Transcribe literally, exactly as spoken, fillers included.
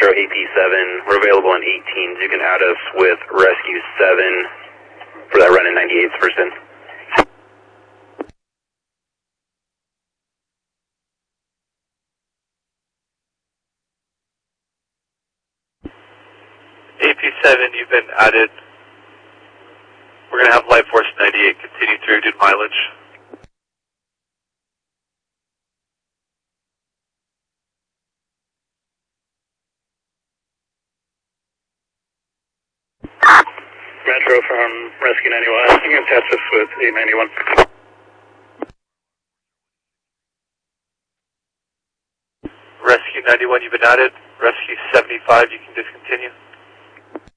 Metro A P seven. We're available in eighteens. You can add us with Rescue seven for that run in ninety-eights first in. A P seven, you've been added. We're going to have Light Force ninety-eight continue through due to mileage. Metro from Rescue ninety-one. You can attach us with A ninety-one. Rescue ninety-one, you've been added. Rescue seventy-five, you can discontinue.